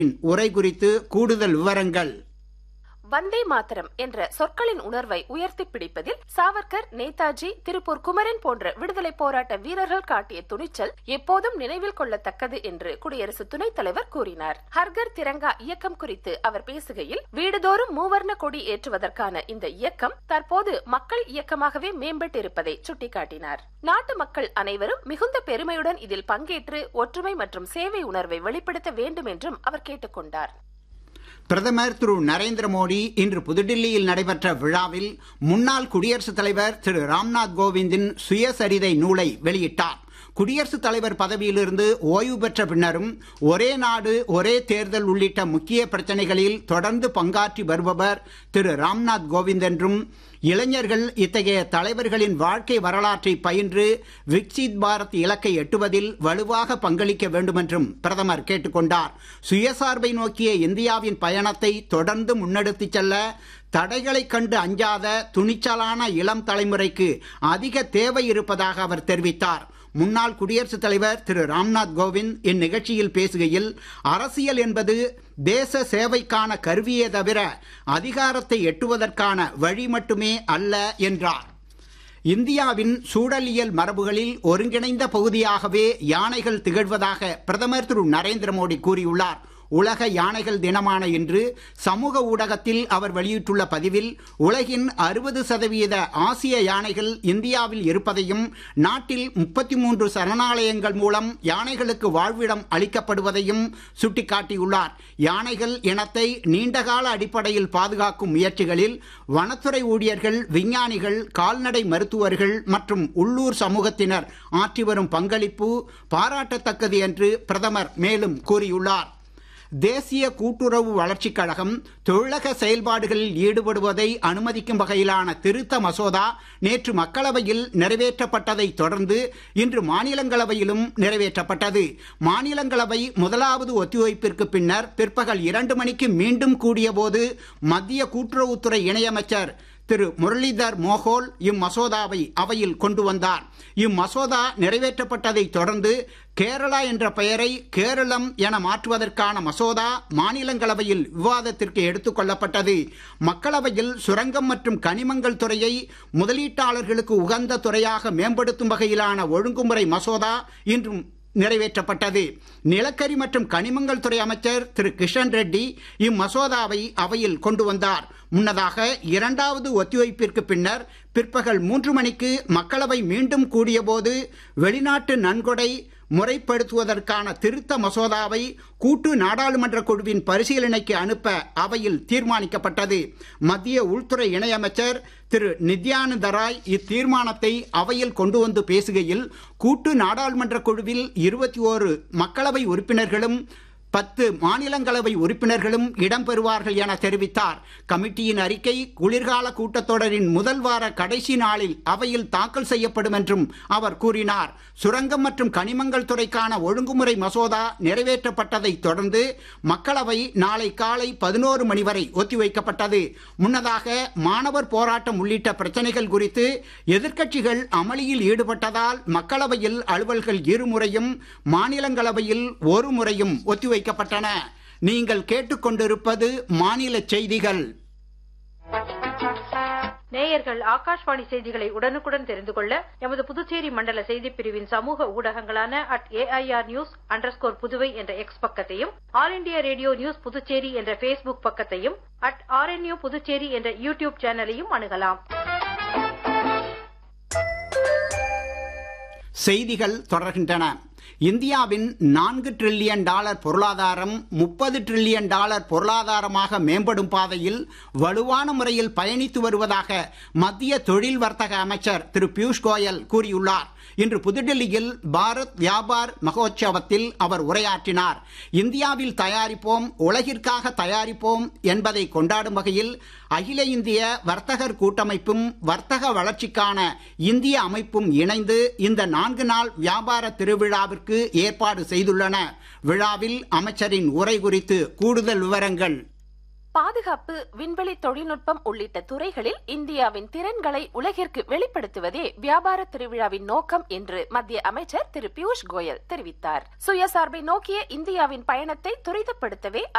உரை குறித்து கூடுதல் விவரங்கள். வந்தே மாதரம் என்ற சொற்களின் உணர்வை உயர்த்தி பிடிப்பதில் சாவர்கர், நேதாஜி, திருப்பூர் குமரன் போன்ற விடுதலை போராட்ட வீரர்கள் காட்டிய துணிச்சல் எப்போதும் நினைவில் கொள்ளத்தக்கது என்று குடியரசு துணைத் தலைவர் கூறினார். ஹர்கர் திரங்கா இயக்கம் குறித்து அவர் பேசுகையில், வீடுதோறும் மூவர்ண கொடி ஏற்றுவதற்கான இந்த இயக்கம் தற்போது மக்கள் இயக்கமாகவே மேம்பட்டிருப்பதை சுட்டிக்காட்டினார். நாட்டு மக்கள் அனைவரும் மிகுந்த பெருமையுடன் இதில் பங்கேற்று ஒற்றுமை மற்றும் சேவை உணர்வை வெளிப்படுத்த வேண்டும் என்றும் அவர் கேட்டுக் கொண்டார். பிரதமர் திரு நரேந்திர மோடி இன்று புதுடில்லியில் நடைபெற்ற விழாவில் முன்னாள் குடியரசுத் தலைவர் திரு ராம்நாத் கோவிந்தின் சுயசரிதை நூலை வெளியிட்டார். குடியரசுத் தலைவர் பதவியிலிருந்து ஓய்வு பெற்ற பின்னரும் ஒரே நாடு ஒரே தேர்தல் உள்ளிட்ட முக்கிய பிரச்சனைகளில் தொடர்ந்து பங்காற்றி வருபவர் திரு ராம்நாத் கோவிந்த் என்றும், இளைஞர்கள் இத்தகைய தலைவர்களின் வாழ்க்கை வரலாற்றை பயின்று விக்சித் பாரத் இலக்கை எட்டுவதில் வலுவாக பங்களிக்க வேண்டும் என்றும் பிரதமர் கேட்டுக் கொண்டார். சுயசார்பை நோக்கிய இந்தியாவின் பயணத்தை தொடர்ந்து முன்னெடுத்துச் செல்ல தடைகளைக் கண்டு அஞ்சாத துணிச்சலான இளம் தலைமுறைக்கு அதிக தேவை இருப்பதாக அவர் தெரிவித்தார். முன்னாள் குடியரசுத் தலைவர் திரு ராம்நாத் கோவிந்த் இந்நிகழ்ச்சியில் பேசுகையில், அரசியல் என்பது தேச சேவைக்கான கருவியே தவிர அதிகாரத்தை எட்டுவதற்கான வழி மட்டுமே அல்ல என்றார். இந்தியாவின் சூழலியல் மரபுகளில் ஒருங்கிணைந்த பகுதியாகவே யானைகள் திகழ்வதாக பிரதமர் திரு நரேந்திர மோடி கூறியுள்ளார். உலக யானைகள் தினமான இன்று சமூக ஊடகத்தில் அவர் வெளியிட்டுள்ள பதிவில், உலகின் 60% ஆசிய யானைகள் இந்தியாவில் இருப்பதையும், நாட்டில் 33 சரணாலயங்கள் மூலம் யானைகளுக்கு வாழ்விடம் அளிக்கப்படுவதையும் சுட்டிக்காட்டியுள்ளார். யானைகள் இனத்தை நீண்டகால அடிப்படையில் பாதுகாக்கும் முயற்சிகளில் வனத்துறை ஊழியர்கள், விஞ்ஞானிகள், கால்நடை மருத்துவர்கள் மற்றும் உள்ளூர் சமூகத்தினர் ஆற்றி வரும் பங்களிப்பு பாராட்டத்தக்கது என்று பிரதமர் மேலும் கூறியுள்ளார். தேசிய கூட்டுறவு வளர்ச்சிக் கழகம் தொழிலக செயல்பாடுகளில் ஈடுபடுவதை அனுமதிக்கும் வகையிலான திருத்த மசோதா நேற்று மக்களவையில் நிறைவேற்றப்பட்டதை தொடர்ந்து இன்று மாநிலங்களவையிலும் நிறைவேற்றப்பட்டது. மாநிலங்களவை முதலாவது ஒத்திவைப்பிற்கு பின்னர் பிற்பகல் 2 மணிக்கு மீண்டும் கூடியபோது மத்திய கூட்டுறவுத்துறை இணையமைச்சர் திரு முரளிதர் மோகோல் இம்மசோதாவை அவையில் கொண்டு வந்தார். இம்மசோதா நிறைவேற்றப்பட்டதை தொடர்ந்து கேரளா என்ற பெயரை கேரளம் என மாற்றுவதற்கான மசோதா மாநிலங்களவையில் விவாதத்திற்கு எடுத்துக் கொள்ளப்பட்டது. மக்களவையில் சுரங்கம் மற்றும் கனிமங்கள் துறையை முதலீட்டாளர்களுக்கு உகந்த துறையாக மேம்படுத்தும் வகையிலான ஒழுங்குமுறை மசோதா இன்றும் நிறைவேற்றப்பட்டது. நிலக்கரி மற்றும் கனிமங்கள் துறை அமைச்சர் திரு கிஷன் ரெட்டி இம்மசோதாவை அவையில் கொண்டு வந்தார். முன்னதாக 2வது ஒத்திவைப்பிற்கு பின்னர் பிற்பகல் 3 மணிக்கு மக்களவை மீண்டும் கூடியபோது வெளிநாட்டு நன்கொடை முறைப்படுத்துவதற்கான திருத்த மசோதாவை கூட்டு நாடாளுமன்ற குழுவின் பரிசீலனைக்கு அனுப்ப அவையில் தீர்மானிக்கப்பட்டது. மத்திய உள்துறை இணையமைச்சர் திரு நித்யானந்த ராய் இத்தீர்மானத்தை அவையில் கொண்டு வந்து பேசுகையில், கூட்டு நாடாளுமன்ற குழுவில் 21 மக்களவை உறுப்பினர்களும் 10 மாநிலங்களவை உறுப்பினர்களும் இடம்பெறுவார்கள் என தெரிவித்தார். கமிட்டியின் அறிக்கை குளிர்கால கூட்டத்தொடரின் முதல் வார கடைசி நாளில் அவையில் தாக்கல் செய்யப்படும் என்றும் அவர் கூறினார். சுரங்கம் மற்றும் கனிமங்கள் துறைக்கான ஒழுங்குமுறை மசோதா நிறைவேற்றப்பட்டதை தொடர்ந்து மக்களவை நாளை காலை 11 மணி வரை ஒத்திவைக்கப்பட்டது. முன்னதாக மாணவர் போராட்டம் உள்ளிட்ட பிரச்சனைகள் குறித்து எதிர்க்கட்சிகள் அமளியில் ஈடுபட்டதால் மக்களவையில் அலுவல்கள் 2 முறையும் மாநிலங்களவையில் 1 முறையும் ஒத்திவைக்கப்பட்டன. நீங்கள் கேட்டுக்கொண்டிருப்பது மாநில செய்திகள். நேயர்கள் ஆகாஷ்வாணி செய்திகளை உடனுக்குடன் தெரிந்து கொள்ள எமது புதுச்சேரி மண்டல செய்திப் பிரிவின் சமூக ஊடகங்களான @AIR_News_புதுவை என்ற எக்ஸ் பக்கத்தையும், all India radio news Puducherry என்ற பேஸ்புக் பக்கத்தையும், @RNU புதுச்சேரி என்ற யூடியூப் சேனலையும் அணுகலாம். செய்திகள் தொடர்கின்றன. இந்தியாவின் $4 டிரில்லியன் பொருளாதாரம் $30 டிரில்லியன் பொருளாதாரமாக மேம்படும் பாதையில் வலுவான முறையில் பயணித்து வருவதாக மத்திய தொழில் வர்த்தக அமைச்சர் திரு பியூஷ் கோயல் கூறியுள்ளார். இன்று புதுடில்லியில் பாரத் வியாபார் மகோத்சவத்தில் அவர் உரையாற்றினார். இந்தியாவில் தயாரிப்போம், உலகிற்காக தயாரிப்போம் என்பதை கொண்டாடும் வகையில் அகில இந்திய வர்த்தகர் கூட்டமைப்பும் வர்த்தக வளர்ச்சிக்கான இந்திய அமைப்பும் இணைந்து இந்த 4 நாள் வியாபார திருவிழாவிற்கு ஏற்பாடு செய்துள்ளன. விழாவில் அமைச்சரின் உரை குறித்து கூடுதல் விவரங்கள். பாதுகாப்பு, விண்வெளி தொழில்நுட்பம் உள்ளிட்ட துறைகளில் இந்தியாவின் திறன்களை உலகிற்கு வெளிப்படுத்துவதே வியாபார திருவிழாவின் நோக்கம் என்று மத்திய அமைச்சர் திரு பியூஷ் கோயல் தெரிவித்தார். சுயசார்பை நோக்கிய இந்தியாவின் பயணத்தை துரிதப்படுத்தவே